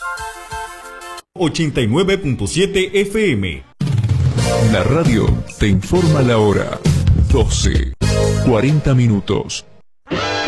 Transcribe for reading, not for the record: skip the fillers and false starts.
89.7 FM. La radio te informa la hora. 12:40.